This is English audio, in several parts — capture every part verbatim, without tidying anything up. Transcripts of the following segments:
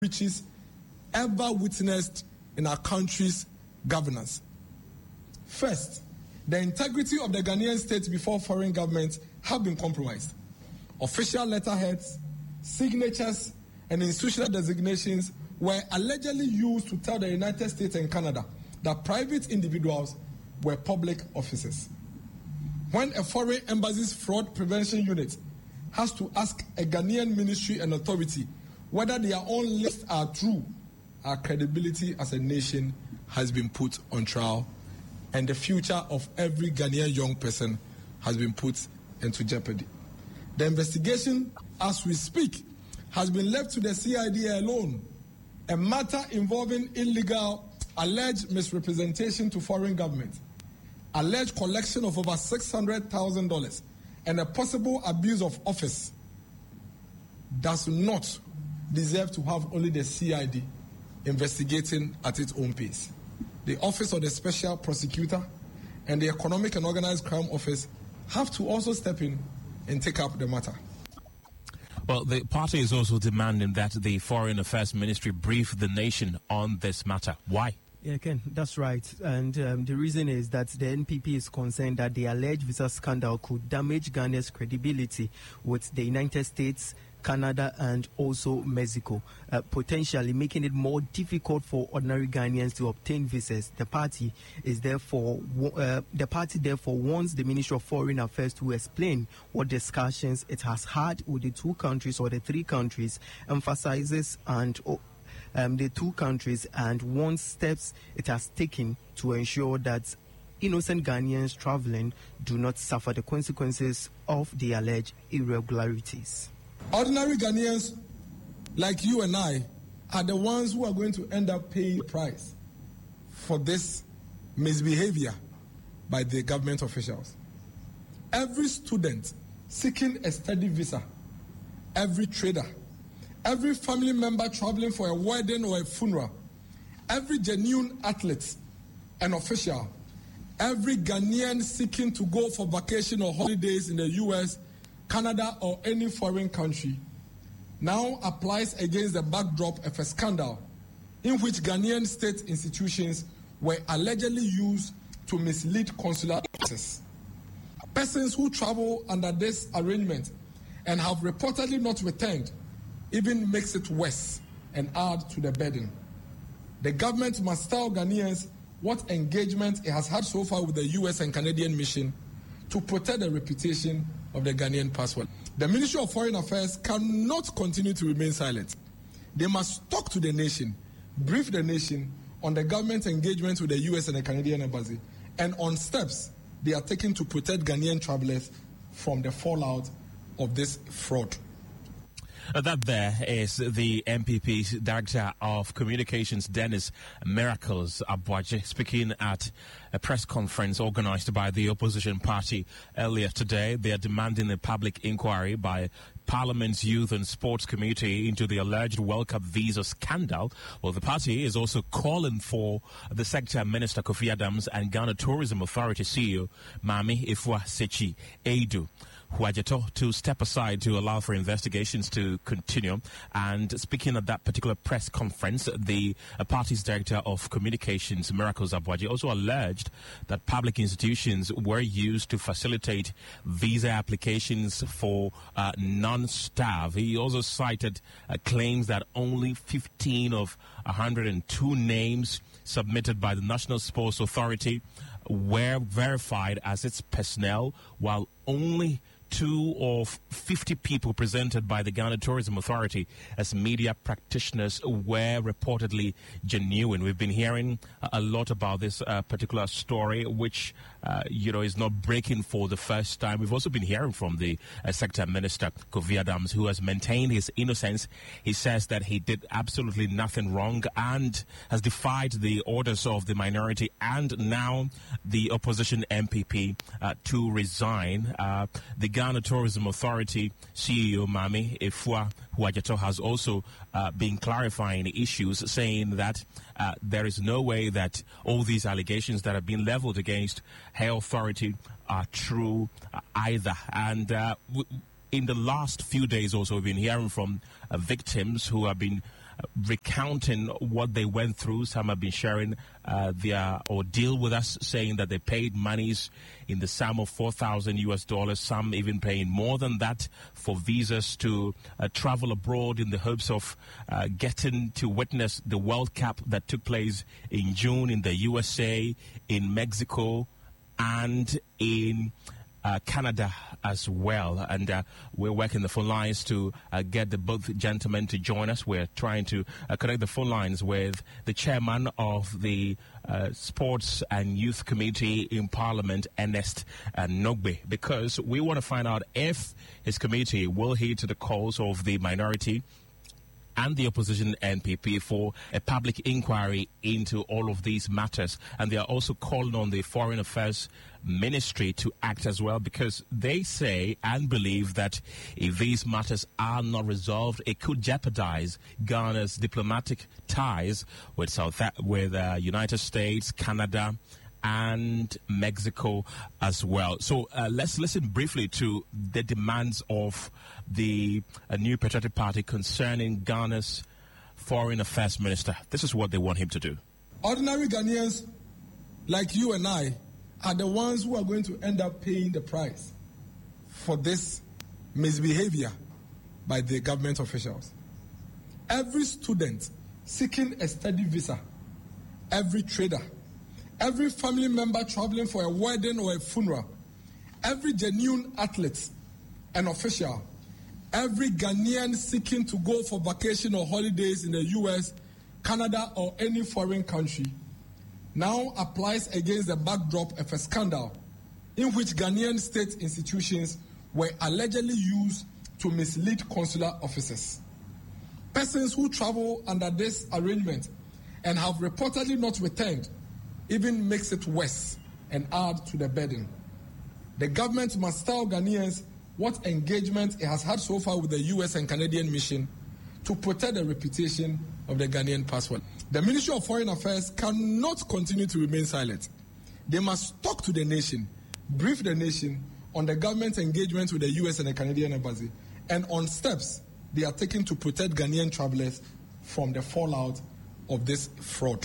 breaches ever witnessed in our country's governance. First, the integrity of the Ghanaian state before foreign governments have been compromised. Official letterheads, signatures, and institutional designations were allegedly used to tell the United States and Canada that private individuals were public officers. When a foreign embassy's fraud prevention unit has to ask a Ghanaian ministry and authority whether their own lists are true, our credibility as a nation has been put on trial, and the future of every Ghanaian young person has been put into jeopardy. The investigation, as we speak, has been left to the C I D alone, a matter involving illegal, alleged misrepresentation to foreign governments, alleged collection of over six hundred thousand dollars, and a possible abuse of office does not deserve to have only the C I D investigating at its own pace. The Office of the Special Prosecutor and the Economic and Organized Crime Office have to also step in and take up the matter. Well, the party is also demanding that the Foreign Affairs Ministry brief the nation on this matter. Why? Yeah, Ken, that's right. And um, the reason is that the N P P is concerned that the alleged visa scandal could damage Ghana's credibility with the United States, Canada, and also Mexico, uh, potentially making it more difficult for ordinary Ghanaians to obtain visas. The party is therefore uh, the party therefore wants the Ministry of Foreign Affairs to explain what discussions it has had with the two countries or the three countries, emphasizes and um, the two countries, and wants steps it has taken to ensure that innocent Ghanaians traveling do not suffer the consequences of the alleged irregularities. Ordinary Ghanaians like you and I are the ones who are going to end up paying the price for this misbehavior by the government officials. Every student seeking a study visa, every trader, every family member traveling for a wedding or a funeral, every genuine athlete and official, every Ghanaian seeking to go for vacation or holidays in the U S, Canada, or any foreign country now applies against the backdrop of a scandal in which Ghanaian state institutions were allegedly used to mislead consular officers. Persons who travel under this arrangement and have reportedly not returned even makes it worse and add to the burden. The government must tell Ghanaians what engagement it has had so far with the U S and Canadian mission to protect the reputation of the Ghanaian passport. The Ministry of Foreign Affairs cannot continue to remain silent. They must talk to the nation, brief the nation on the government's engagement with the U S and the Canadian embassy, and on steps they are taking to protect Ghanaian travelers from the fallout of this fraud. Uh, that there is the N P P's Director of Communications, Dennis Miracles Aboagye, speaking at a press conference organized by the opposition party earlier today. They are demanding a public inquiry by Parliament's Youth and Sports Committee into the alleged World Cup visa scandal. Well, the party is also calling for the Secretary Minister Kofi Adams and Ghana Tourism Authority C E O Mami Efua Sechi Eidu Huajeto to step aside to allow for investigations to continue. And speaking at that particular press conference, the uh, party's Director of Communications, Miracles Aboagye, also alleged that public institutions were used to facilitate visa applications for uh, non-staff. He also cited uh, claims that only fifteen of one hundred two names submitted by the National Sports Authority were verified as its personnel, while only two of fifty people presented by the Ghana Tourism Authority as media practitioners were reportedly genuine. We've been hearing a lot about this uh, particular story, which, uh, you know, is not breaking for the first time. We've also been hearing from the uh, Secretary Minister, Kofi Adams, who has maintained his innocence. He says that he did absolutely nothing wrong and has defied the orders of the minority and now the opposition M P P uh, to resign. Uh, the Ghana Tourism Authority C E O Mami Efua Huajeto has also uh, been clarifying issues, saying that uh, there is no way that all these allegations that have been leveled against her authority are true uh, either. And uh, w- in the last few days also, we've been hearing from uh, victims who have been recounting what they went through. Some have been sharing uh, their ordeal with us, saying that they paid monies in the sum of four thousand U S dollars, some even paying more than that for visas to uh, travel abroad in the hopes of uh, getting to witness the World Cup that took place in June in the U S A, in Mexico, and in Uh, Canada as well. And uh, we're working the phone lines to uh, get the both gentlemen to join us. We're trying to uh, connect the phone lines with the chairman of the uh, Sports and Youth Committee in Parliament, Ernest uh, Nogbe, because we want to find out if his committee will heed to the calls of the minority and the opposition N P P for a public inquiry into all of these matters. And they are also calling on the Foreign Affairs Ministry to act as well, because they say and believe that if these matters are not resolved, it could jeopardize Ghana's diplomatic ties with South with uh, United States, Canada, and Mexico as well. So uh, let's listen briefly to the demands of the uh, New Patriotic Party concerning Ghana's Foreign Affairs Minister. This is what they want him to do. Ordinary Ghanaians like you and I are the ones who are going to end up paying the price for this misbehavior by the government officials. Every student seeking a study visa, every trader, every family member traveling for a wedding or a funeral, every genuine athlete and official, every Ghanaian seeking to go for vacation or holidays in the U S, Canada, or any foreign country now applies against the backdrop of a scandal in which Ghanaian state institutions were allegedly used to mislead consular officers. Persons who travel under this arrangement and have reportedly not returned even makes it worse and add to the burden. The government must tell Ghanaians what engagement it has had so far with the U S and Canadian mission to protect the reputation of the Ghanaian passport. The Ministry of Foreign Affairs cannot continue to remain silent. They must talk to the nation, brief the nation on the government's engagement with the U S and the Canadian embassy, and on steps they are taking to protect Ghanaian travelers from the fallout of this fraud.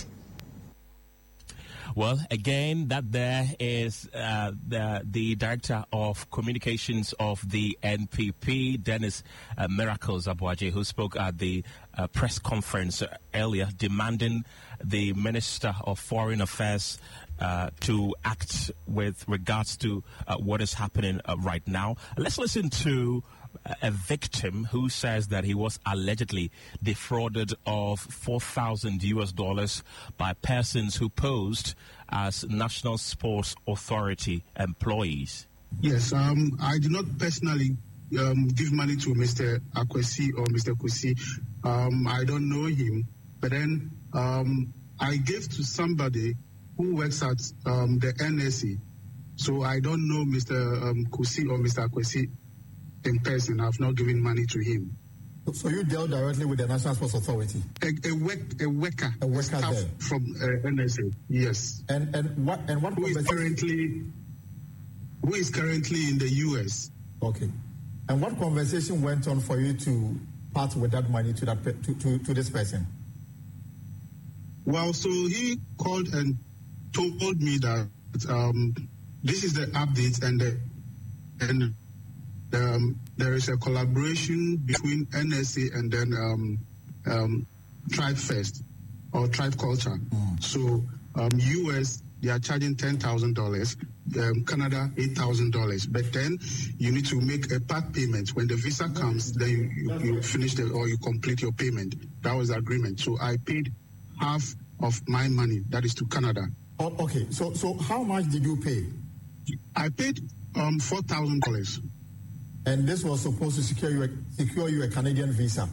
Well, again, that there is uh, the, the Director of Communications of the N P P, Dennis uh, Miracles Abuaje, who spoke at the uh, press conference earlier, demanding the Minister of Foreign Affairs uh, to act with regards to uh, what is happening uh, right now. Let's listen to a victim who says that he was allegedly defrauded of four thousand U S dollars by persons who posed as National Sports Authority employees. Yes, um, I did not personally um, give money to Mister Akwesi or Mister Kusi. Um, I don't know him, but then um, I gave to somebody who works at um, the N S A. So I don't know Mister Um, Kusi or Mister Akwesi in person. I've not given money to him. So you dealt directly with the National Sports Authority? A, a, work, a worker, a worker staff there. From uh, N S A, yes. And and what and what who is currently who is currently in the U S? Okay. And what conversation went on for you to part with that money to that to, to, to this person? Well, so he called and told me that um, this is the update and the, and um, there is a collaboration between N S A and then um, um, Tribe First or Tribe Culture. Mm. So um, U S, they are charging ten thousand dollars, um, Canada eight thousand dollars. But then you need to make a part payment. When the visa comes, then you, you, you finish the, or you complete your payment. That was the agreement. So I paid half of my money, that is to Canada. Oh, okay, so so how much did you pay? I paid um, four thousand dollars. And this was supposed to secure you a, secure you a Canadian visa?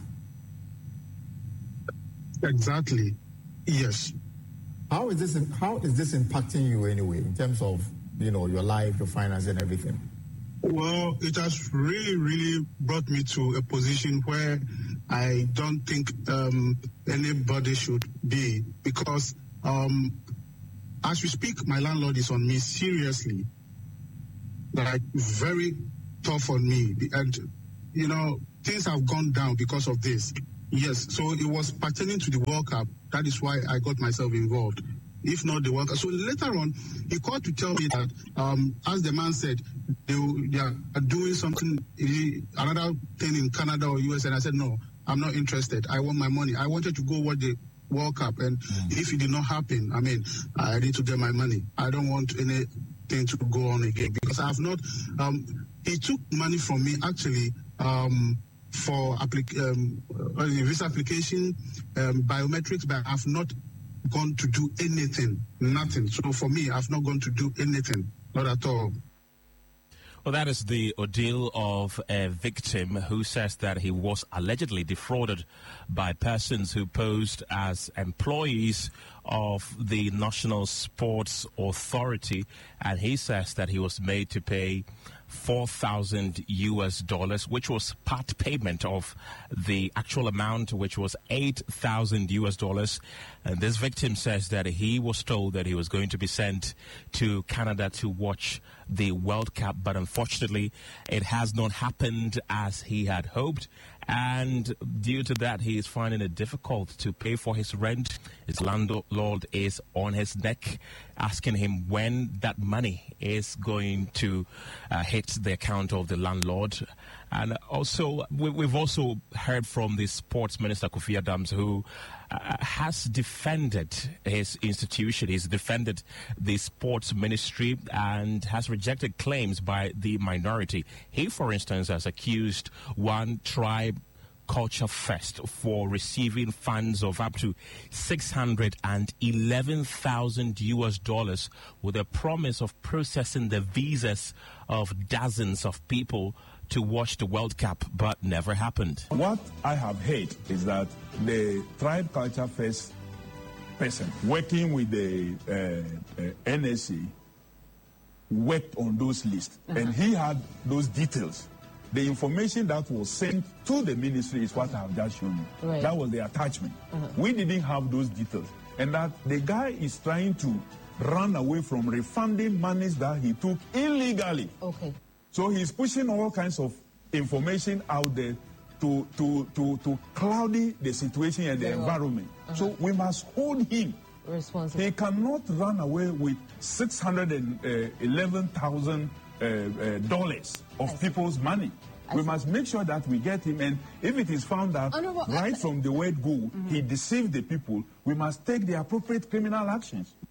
Exactly, yes. How is this how is this impacting you anyway in terms of, you know, your life, your finance and everything? Well, it has really, really brought me to a position where I don't think um, anybody should be, because um, as we speak, my landlord is on me seriously, like very tough on me. And, you know, things have gone down because of this. Yes, so it was pertaining to the World Cup. That is why I got myself involved. If not the World Cup. So later on, he called to tell me that, um, as the man said, they, they are doing something, another thing in Canada or U S, and I said, no, I'm not interested. I want my money. I wanted to go watch the World Cup, and mm. if it did not happen, I mean, I need to get my money. I don't want anything to go on again because I have not. Um, he took money from me actually um, for applic- um, uh, visa application, um, biometrics, but I have not gone to do anything, nothing. So for me, I've not gone to do anything, not at all. Well, that is the ordeal of a victim who says that he was allegedly defrauded by persons who posed as employees of the National Sports Authority, and he says that he was made to pay four thousand U S dollars, which was part payment of the actual amount, which was eight thousand U S dollars. And this victim says that he was told that he was going to be sent to Canada to watch the World Cup, but unfortunately it has not happened as he had hoped. And due to that, he is finding it difficult to pay for his rent. His landlord is on his neck, asking him when that money is going to uh, hit the account of the landlord. And also, we, we've also heard from the Sports Minister, Kofi Adams, who uh, has defended his institution. He's defended the Sports Ministry and has rejected claims by the minority. He, for instance, has accused one tribe, Culture Fest, for receiving funds of up to six hundred eleven thousand U S dollars with a promise of processing the visas of dozens of people to watch the World Cup, but never happened. What I have heard is that the Tribe Culture Fest person working with the uh, uh, N S A worked on those lists, uh-huh. and he had those details. The information that was sent to the ministry is what I have just shown you. Right. That was the attachment. Uh-huh. We didn't have those details. And that the guy is trying to run away from refunding monies that he took illegally. Okay. So he's pushing all kinds of information out there to, to, to, to cloudy the situation and the Very environment. Well. Uh-huh. So we must hold him responsible. He cannot run away with six hundred eleven thousand uh, uh, dollars of people's money. We must make sure that we get him, and if it is found that oh, no, well, right I, from the word go, mm-hmm. he deceived the people, we must take the appropriate criminal actions.